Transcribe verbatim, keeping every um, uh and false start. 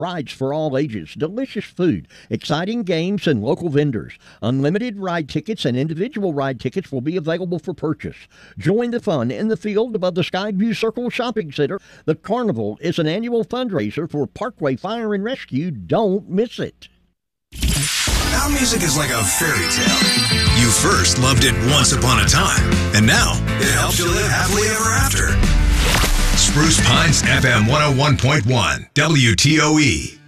Rides for all ages, delicious food, exciting games, and local vendors. Unlimited ride tickets and individual ride tickets will be available for purchase. Join the fun in the field above the Skyview Circle Shopping Center. The Carnival is an annual fundraiser for Parkway Fire and Rescue. Don't miss it. Our music is like a fairy tale. You first loved it once upon a time, and now it helps you live happily ever after. Spruce Pines F M one oh one point one, W T O E.